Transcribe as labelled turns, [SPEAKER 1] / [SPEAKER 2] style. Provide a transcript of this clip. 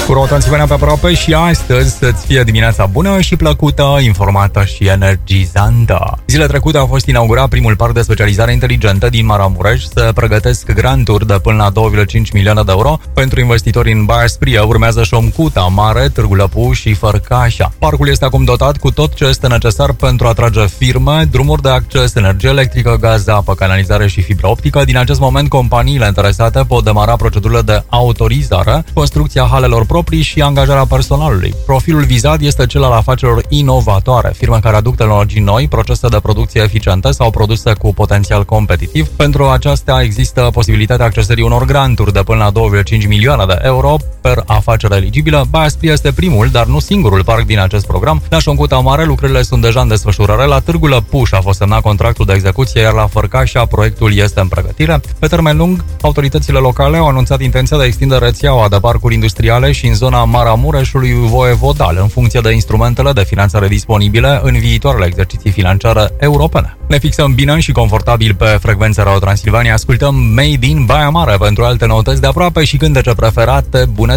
[SPEAKER 1] Cu Transilvania pe aproape și astăzi să-ți fie dimineața bună și plăcută, informată și energizantă. Zilele trecute a fost inaugurat primul parc de specializare inteligentă din Maramureș. Se pregătesc granturi de până la 2,5 milioane de euro pentru investitori în Baia Sprie. Urmează Șomcuta, Mare, Târgu Lăpuș și Fărcașa. Parcul este acum dotat cu tot ce este necesar pentru a atrage firme, drumuri de acces, energie electrică, gaz, apă, canalizare și fibră optică. Din acest moment, companiile interesate pot demara procedurile de autorizare, construcția halelor proprii și angajarea personalului. Profilul vizat este cel al afacerilor inovatoare, firme care aduc tehnologii noi, procese de producție eficiente sau produse cu potențial competitiv. Pentru aceasta există posibilitatea accesării unor granturi de până la 2,5 milioane de euro per afacere eligibilă. Baia Sprie este primul, dar nu singurul parc din acest program. La Șomcuta Mare lucrurile sunt deja în desfășurare. La Târgu Lăpuș a fost semnat contractul de execuție, iar la Fărcașa proiectul este în pregătire. Pe termen lung, autoritățile locale au anunțat intenția de a extinde rețeaua de parcuri industriale și în zona Maramureșului voievodal, în funcție de instrumentele de finanțare disponibile în viitoarele exerciții financiare europene. Ne fixăm bine și confortabil pe frecvența Radio Transilvania, ascultăm Made in Baia Mare pentru alte noutăți de aproape și cântece preferate. Bună